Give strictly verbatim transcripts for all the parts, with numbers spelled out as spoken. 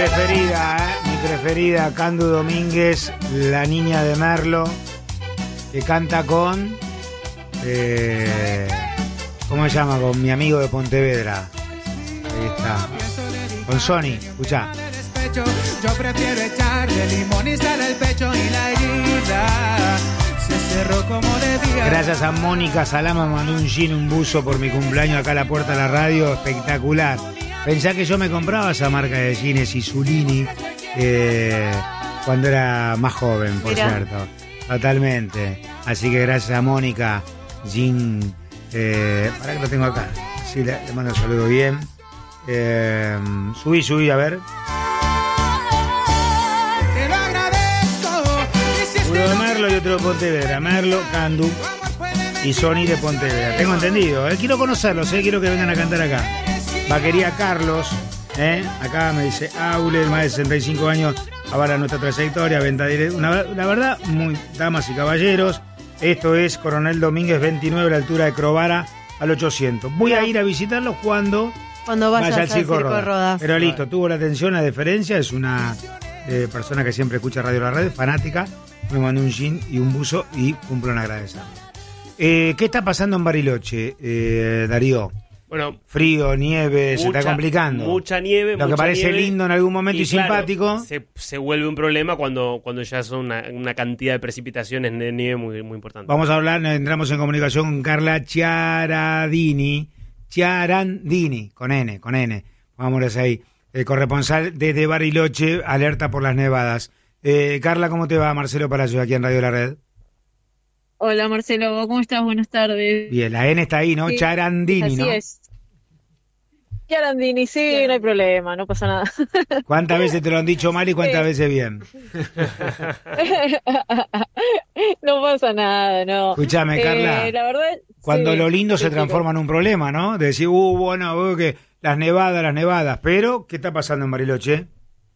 preferida, ¿eh? Mi preferida, Candu Domínguez, la niña de Merlo, que canta con... Eh, ¿Cómo se llama? Con mi amigo de Pontevedra. Ahí está. Con Sony, escuchá. Yo prefiero echarle limón y sal al pecho y la herida se cerró como debía. Gracias a Mónica Salama, mandó un jean, un buzo por mi cumpleaños acá a la puerta de la radio, espectacular. Pensá que yo me compraba esa marca de jeans Isulini eh, cuando era más joven, por Mira. cierto. Totalmente. Así que gracias a Mónica, jean, eh, para que lo tengo acá. Sí, le, le mando un saludo bien. Eh, subí, subí, a ver. Uno de Merlo y otro de Pontevedra. Merlo, Candu y Sony de Pontevedra. Tengo entendido, ¿eh? Quiero conocerlos, ¿eh? Quiero que vengan a cantar acá. Vaquería Carlos, ¿eh? Acá me dice Aule, más de sesenta y cinco años, avala nuestra trayectoria, venta directa. Una, la verdad, muy damas y caballeros, esto es Coronel Domínguez veintinueve, a la altura de Crovara, al ochocientos. Voy a ir a visitarlos cuando, cuando vaya al Circo, Circo Rodas. Rodas. Pero listo, tuvo la atención, la deferencia, es una eh, persona que siempre escucha Radio La Red, fanática. Me mandó un jean y un buzo y cumplo en agradecer. Eh, ¿Qué está pasando en Bariloche, eh, Darío? Bueno, frío, nieve, mucha, se está complicando. Mucha nieve. Lo mucha que parece nieve, lindo en algún momento y, y claro, simpático. Se, se vuelve un problema cuando, cuando ya son una, una cantidad de precipitaciones de nieve muy, muy importante. Vamos a hablar, entramos en comunicación con Carla Chiaradini. Chiarandini, con N, con N. Vámonos ahí. El corresponsal desde Bariloche, alerta por las nevadas. Eh, Carla, ¿cómo te va? Marcelo Palacios, aquí en Radio La Red. Hola Marcelo, ¿cómo estás? Buenas tardes. Bien, la N está ahí, ¿no? Sí, Chiarandini, así ¿no? Así es. Chiarandini, sí, Chiarandini. No hay problema, no pasa nada. ¿Cuántas veces te lo han dicho mal y cuántas sí. veces bien? No pasa nada, no. Escúchame, Carla. Eh, la verdad, cuando sí, lo lindo sí, se transforma en un problema, ¿no? De decir, uh, bueno, uh, que las nevadas, las nevadas. Pero, ¿qué está pasando en Bariloche?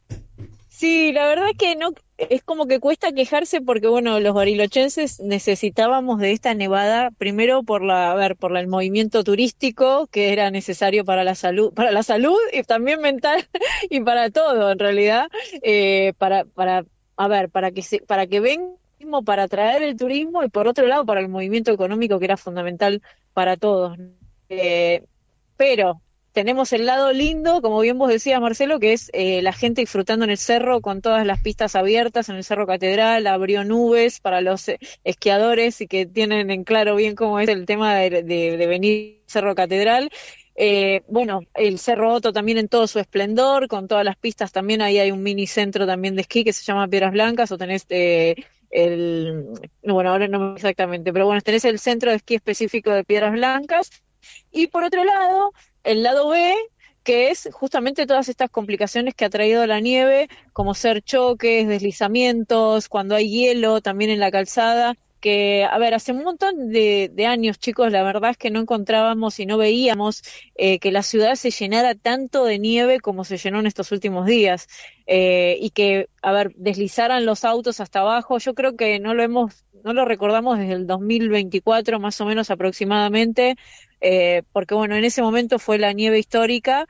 Sí, la verdad es que no, es como que cuesta quejarse porque, bueno, los barilochenses necesitábamos de esta nevada, primero por la, a ver, por la, el movimiento turístico que era necesario para la salud, para la salud y también mental y para todo, en realidad, eh, para, para, a ver, para que se, para que venga, para atraer el turismo y por otro lado para el movimiento económico que era fundamental para todos. Eh, pero tenemos el lado lindo, como bien vos decías, Marcelo, que es eh, la gente disfrutando en el cerro con todas las pistas abiertas en el Cerro Catedral, abrió nubes para los eh, esquiadores y que tienen en claro bien cómo es el tema de, de, de venir al Cerro Catedral. Eh, bueno, el Cerro Otto también en todo su esplendor, con todas las pistas también, ahí hay un mini centro también de esquí que se llama Piedras Blancas, o tenés eh, el, bueno, ahora no exactamente, pero bueno, tenés el centro de esquí específico de Piedras Blancas, y por otro lado, el lado B, que es justamente todas estas complicaciones que ha traído la nieve, como ser choques, deslizamientos, cuando hay hielo también en la calzada, que, a ver, hace un montón de, de años, chicos, la verdad es que no encontrábamos y no veíamos eh, que la ciudad se llenara tanto de nieve como se llenó en estos últimos días, eh, y que, a ver, deslizaran los autos hasta abajo. Yo creo que no lo hemos, no lo recordamos desde el dos mil veinticuatro, más o menos aproximadamente, eh, porque, bueno, en ese momento fue la nieve histórica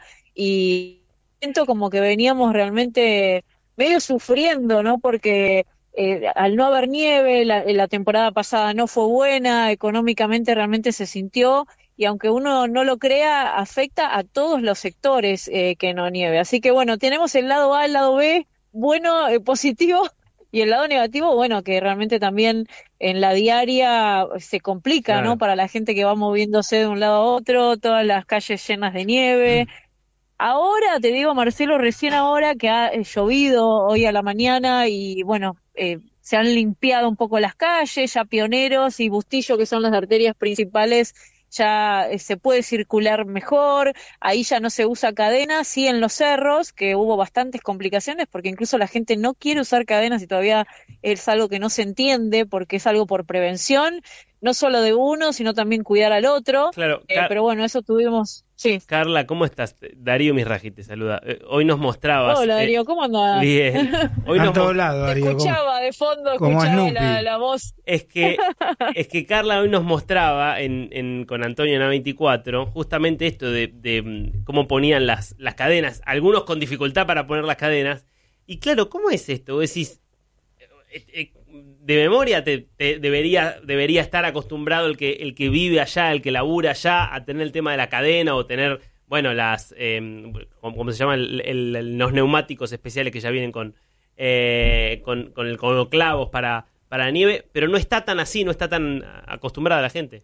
y siento como que veníamos realmente medio sufriendo, ¿no? Porque Eh, al no haber nieve, la, la temporada pasada no fue buena, económicamente realmente se sintió, y aunque uno no lo crea, afecta a todos los sectores eh, que no nieve. Así que bueno, tenemos el lado A, el lado B, bueno, eh, positivo, y el lado negativo, bueno, que realmente también en la diaria se complica, claro, ¿no? Para la gente que va moviéndose de un lado a otro, todas las calles llenas de nieve. Mm. Ahora, te digo, Marcelo, recién ahora que ha llovido hoy a la mañana y, bueno, eh, se han limpiado un poco las calles, ya Pioneros y Bustillo, que son las arterias principales, ya eh, se puede circular mejor, ahí ya no se usa cadena, sí en los cerros, que hubo bastantes complicaciones, porque incluso la gente no quiere usar cadenas y todavía es algo que no se entiende, porque es algo por prevención, no solo de uno, sino también cuidar al otro, claro, eh, pero bueno, eso tuvimos... Sí. Carla, ¿cómo estás? Darío Misraji te saluda. Eh, hoy nos mostrabas... Hola, Darío, eh, ¿cómo andás? Bien. Hoy A nos todos mo- lados, Te Darío. escuchaba de fondo, como escuchaba Snoopy. la, la voz. Es que, es que Carla hoy nos mostraba en, en, con Antonio en A veinticuatro justamente esto de, de mm, cómo ponían las, las cadenas, algunos con dificultad para poner las cadenas. Y claro, ¿cómo es esto? Vos decís, eh, eh, de memoria te, te debería, debería estar acostumbrado el que, el que vive allá, el que labura allá, a tener el tema de la cadena o tener, bueno, las, eh, ¿cómo se llaman? El, el, el- los neumáticos especiales que ya vienen con, eh, con, con, el, con los clavos para, para la nieve, pero no está tan así, no está tan acostumbrada la gente.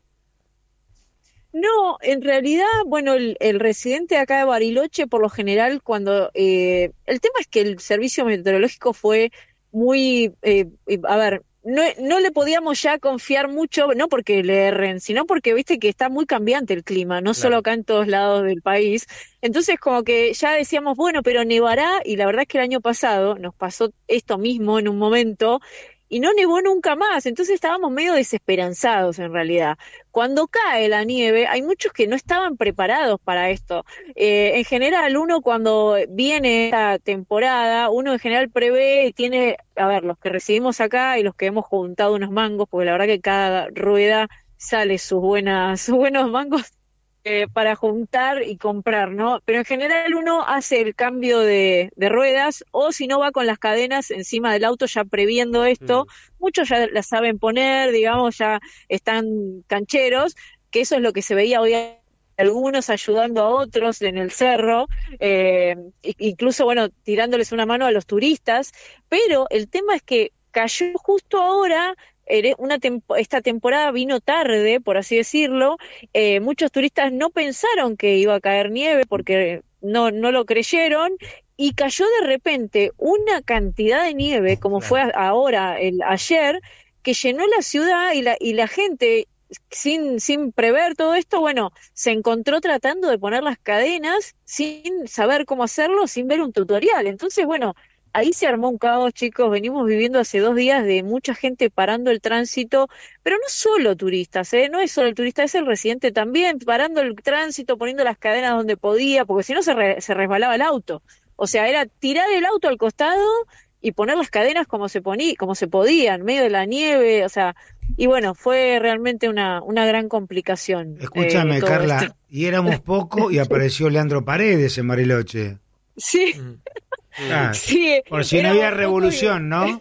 No, en realidad, bueno, el, el residente acá de Bariloche, por lo general, cuando... Eh, el tema es que el servicio meteorológico fue muy... Eh, eh, a ver, no, no le podíamos ya confiar mucho, no porque le erren, sino porque, viste, que está muy cambiante el clima, no solo Claro. acá en todos lados del país. Entonces, como que ya decíamos, bueno, pero nevará, y la verdad es que el año pasado nos pasó esto mismo en un momento, y no nevó nunca más, entonces estábamos medio desesperanzados en realidad. Cuando cae la nieve, hay muchos que no estaban preparados para esto. Eh, en general, uno cuando viene esta temporada, uno en general prevé y tiene, a ver, los que recibimos acá y los que hemos juntado unos mangos, porque la verdad que cada rueda sale sus buenas, sus buenos mangos eh, para juntar y comprar, ¿no? Pero en general uno hace el cambio de, de ruedas o si no va con las cadenas encima del auto ya previendo esto. Mm. Muchos ya las saben poner, digamos, ya están cancheros, que eso es lo que se veía hoy, algunos ayudando a otros en el cerro, eh, incluso, bueno, tirándoles una mano a los turistas, pero el tema es que cayó justo ahora. Una tempo, esta temporada vino tarde, por así decirlo. Eh, muchos turistas no pensaron que iba a caer nieve porque no, no lo creyeron y cayó de repente una cantidad de nieve, como Claro. fue a- ahora, el ayer, que llenó la ciudad y la, y la gente, sin, sin prever todo esto, bueno, se encontró tratando de poner las cadenas sin saber cómo hacerlo, sin ver un tutorial. Entonces, bueno, ahí se armó un caos, chicos. Venimos viviendo hace dos días de mucha gente parando el tránsito, pero no solo turistas, ¿eh? No es solo el turista, es el residente también, parando el tránsito, poniendo las cadenas donde podía, porque si no se, re- se resbalaba el auto. O sea, era tirar el auto al costado y poner las cadenas como se ponía, como se podía, en medio de la nieve, o sea, y bueno, fue realmente una, una gran complicación. Escúchame, eh, todo Carla, esto. y éramos poco y apareció Leandro Paredes en Bariloche. Sí, Mm. Ah, sí. por si no éramos había pocos y- revolución, ¿no?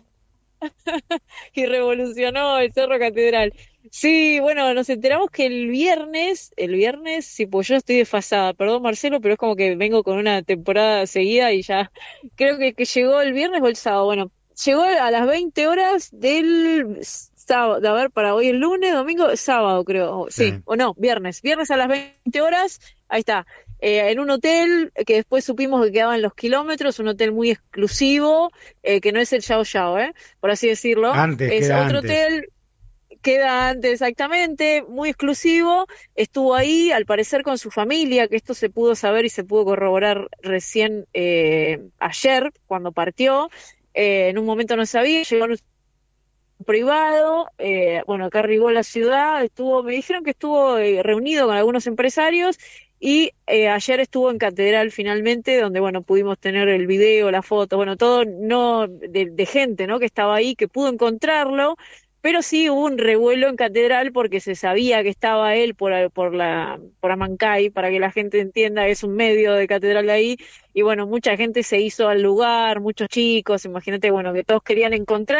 y revolucionó el Cerro Catedral. Sí, bueno, nos enteramos que el viernes, el viernes, sí, pues yo estoy desfasada, perdón Marcelo, pero es como que vengo con una temporada seguida y ya creo que, que llegó el viernes o el sábado. Bueno, llegó a las veinte horas del sábado, a ver, para hoy el lunes, domingo, sábado creo, sí, Sí. o no, viernes, viernes a las veinte horas, ahí está. Eh, en un hotel que después supimos que quedaban los kilómetros, un hotel muy exclusivo, eh, que no es el Yao Yao, ¿eh? Por así decirlo. Antes, Es queda otro antes. hotel, queda antes exactamente, muy exclusivo. Estuvo ahí, al parecer con su familia, que esto se pudo saber y se pudo corroborar recién eh, ayer, cuando partió. Eh, en un momento no sabía, llegó en un privado, eh, bueno, acá arribó a la ciudad, estuvo, me dijeron que estuvo eh, reunido con algunos empresarios y eh, ayer estuvo en Catedral finalmente, donde, bueno, pudimos tener el video, la foto, bueno, todo no de, de gente, ¿no?, que estaba ahí, que pudo encontrarlo, pero sí hubo un revuelo en Catedral porque se sabía que estaba él por, por la por Amancay, para que la gente entienda, es un medio de Catedral de ahí, y bueno, mucha gente se hizo al lugar, muchos chicos, imagínate, bueno, que todos querían encontrar